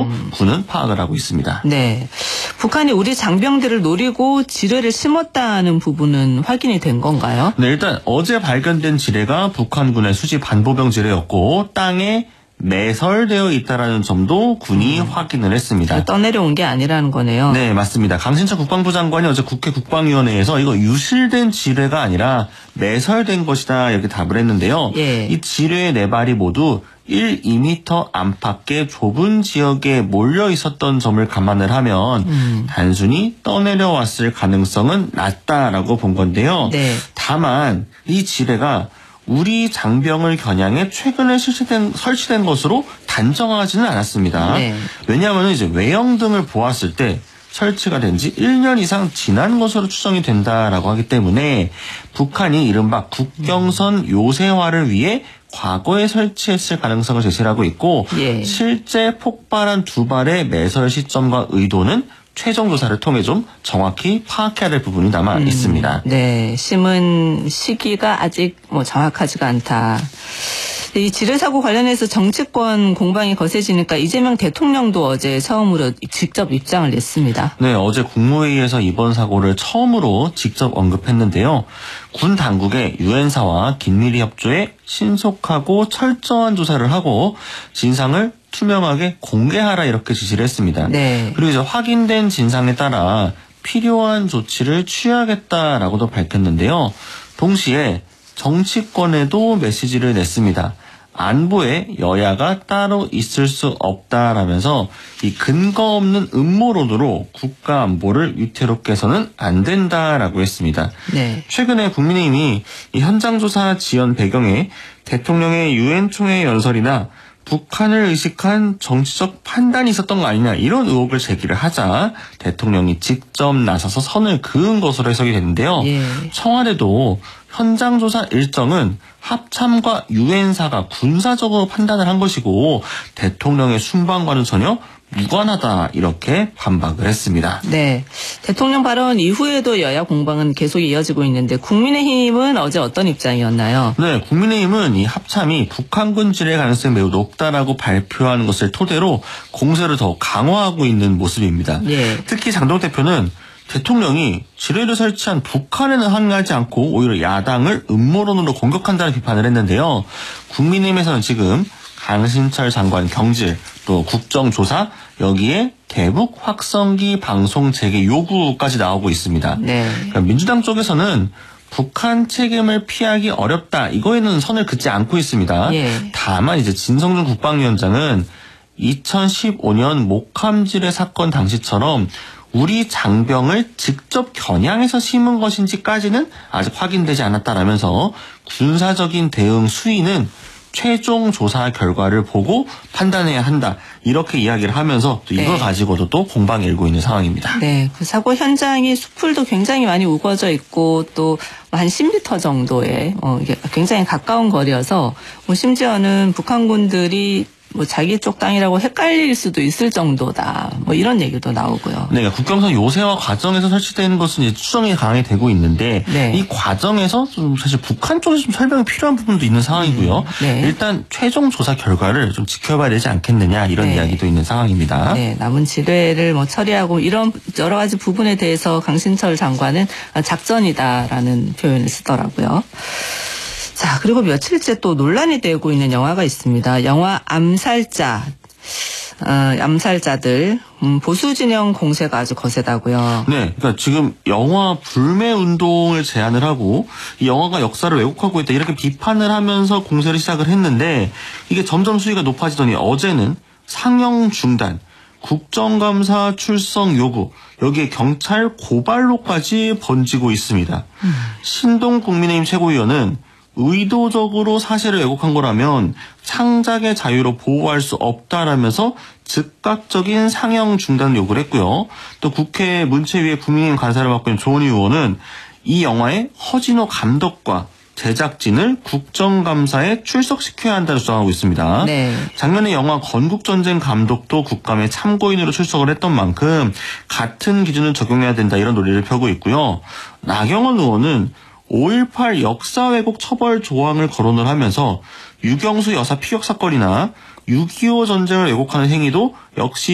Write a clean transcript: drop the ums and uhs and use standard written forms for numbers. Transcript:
것으로 군은 파악을 하고 있습니다. 네. 북한이 우리 장병들을 노리고 지뢰를 심었다는 부분은 확인이 된 건가요? 네, 일단 어제 발견된 지뢰가 북한군의 수지 반보병 지뢰였고 땅에 매설되어 있다라는 점도 군이 확인을 했습니다. 떠내려온 게 아니라는 거네요. 네, 맞습니다. 강신철 국방부 장관이 어제 국회 국방위원회에서 이거 유실된 지뢰가 아니라 매설된 것이다 이렇게 답을 했는데요. 예. 이 지뢰의 네 발이 모두 2m 안팎의 좁은 지역에 몰려 있었던 점을 감안을 하면 단순히 떠내려왔을 가능성은 낮다라고 본 건데요. 네. 다만 이 지뢰가 우리 장병을 겨냥해 최근에 설치된 것으로 단정하지는 않았습니다. 네. 왜냐하면 이제 외형 등을 보았을 때 설치가 된 지 1년 이상 지난 것으로 추정이 된다라고 하기 때문에 북한이 이른바 국경선 요새화를 위해 과거에 설치했을 가능성을 제시를 하고 있고 예. 실제 폭발한 두 발의 매설 시점과 의도는 최종 조사를 통해 좀 정확히 파악해야 될 부분이 남아 있습니다. 네, 심은 시기가 아직 정확하지가 않다. 이 지뢰 사고 관련해서 정치권 공방이 거세지니까 이재명 대통령도 어제 처음으로 직접 입장을 냈습니다. 네, 어제 국무회의에서 이번 사고를 처음으로 직접 언급했는데요. 군 당국에 유엔사와 긴밀히 협조해 신속하고 철저한 조사를 하고 진상을 투명하게 공개하라 이렇게 지시를 했습니다. 네. 그리고 이제 확인된 진상에 따라 필요한 조치를 취하겠다라고도 밝혔는데요. 동시에 정치권에도 메시지를 냈습니다. 안보에 여야가 따로 있을 수 없다라면서 이 근거 없는 음모론으로 국가 안보를 위태롭게 해서는 안 된다라고 했습니다. 네. 최근에 국민의힘이 이 현장 조사 지연 배경에 대통령의 유엔 총회 연설이나 북한을 의식한 정치적 판단이 있었던 거 아니냐 이런 의혹을 제기를 하자 대통령이 직접 나서서 선을 그은 것으로 해석이 됐는데요. 예. 청와대도 현장 조사 일정은 합참과 유엔사가 군사적으로 판단을 한 것이고 대통령의 순방과는 전혀 무관하다 이렇게 반박을 했습니다. 네. 대통령 발언 이후에도 여야 공방은 계속 이어지고 있는데 국민의힘은 어제 어떤 입장이었나요? 네, 국민의힘은 이 합참이 북한군 지뢰 가능성이 매우 높다라고 발표하는 것을 토대로 공세를 더 강화하고 있는 모습입니다. 예. 특히 장동 대표는 대통령이 지뢰를 설치한 북한에는 항의하지 않고 오히려 야당을 음모론으로 공격한다는 비판을 했는데요. 국민의힘에서는 지금 강신철 장관 경질, 또 국정조사, 여기에 대북 확성기 방송 재개 요구까지 나오고 있습니다. 네. 그러니까 민주당 쪽에서는 북한 책임을 피하기 어렵다. 이거에는 선을 긋지 않고 있습니다. 예. 다만 이제 진성준 국방위원장은 2015년 목함지뢰 사건 당시처럼 우리 장병을 직접 겨냥해서 심은 것인지까지는 아직 확인되지 않았다라면서 군사적인 대응 수위는 최종 조사 결과를 보고 판단해야 한다. 이렇게 이야기를 하면서 또 이걸 네. 가지고도 또 공방이 일고 있는 상황입니다. 네. 그 사고 현장이 숲풀도 굉장히 많이 우거져 있고 또 한 10m 정도의 이게 굉장히 가까운 거리여서 심지어는 북한군들이 자기 쪽 땅이라고 헷갈릴 수도 있을 정도다. 이런 얘기도 나오고요. 네, 국경선 요새화 과정에서 설치되는 것은 이제 추정이 강하게 되고 있는데 네. 이 과정에서 좀 사실 북한 쪽에서 좀 설명이 필요한 부분도 있는 상황이고요. 네. 일단 최종 조사 결과를 좀 지켜봐야 되지 않겠느냐 이런 네. 이야기도 있는 상황입니다. 네, 남은 지뢰를 처리하고 이런 여러 가지 부분에 대해서 강신철 장관은 작전이다라는 표현을 쓰더라고요. 자, 그리고 며칠째 또 논란이 되고 있는 영화가 있습니다. 영화 암살자들 보수 진영 공세가 아주 거세다고요. 네, 그러니까 지금 영화 불매 운동을 제안을 하고 이 영화가 역사를 왜곡하고 있다 이렇게 비판을 하면서 공세를 시작을 했는데 이게 점점 수위가 높아지더니 어제는 상영 중단, 국정감사 출석 요구, 여기에 경찰 고발로까지 번지고 있습니다. 신동 국민의힘 최고위원은 의도적으로 사실을 왜곡한 거라면 창작의 자유로 보호할 수 없다라면서 즉각적인 상영 중단 요구를 했고요. 또 국회 문체위의 국민의힘 간사를 맡고 있는 조은희 의원은 이 영화의 허진호 감독과 제작진을 국정감사에 출석시켜야 한다고 주장하고 있습니다. 네. 작년에 영화 건국전쟁 감독도 국감에 참고인으로 출석을 했던 만큼 같은 기준을 적용해야 된다 이런 논리를 펴고 있고요. 나경원 의원은 5.18 역사 왜곡 처벌 조항을 거론을 하면서 유경수 여사 피격 사건이나 6.25 전쟁을 왜곡하는 행위도 역시